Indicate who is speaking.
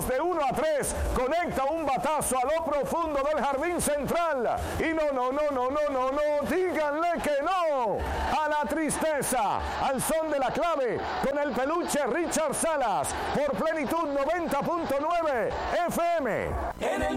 Speaker 1: tiros de 1 a 3. Conecta un batazo a lo profundo del jardín central. Y no, díganle que no a la tristeza. Al son de la clave con el peluche Richard Salas por Plenitud 90.9 FM.